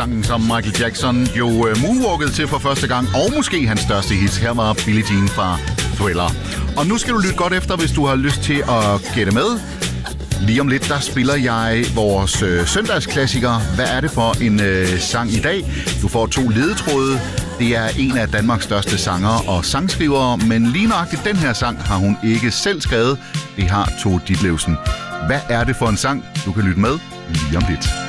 sangen, som Michael Jackson jo moonwalkede til for første gang, og måske hans største hit. Her var Billie Jean fra Thriller. Og nu skal du lytte godt efter, hvis du har lyst til at gætte med. Lige om lidt, der spiller jeg vores søndagsklassiker. Hvad er det for en sang i dag? Du får 2 ledetråde. Det er en af Danmarks største sangere og sangskrivere, men lige nøjagtigt den her sang har hun ikke selv skrevet. Det har Tove Ditlevsen. Hvad er det for en sang? Du kan lytte med lige om lidt.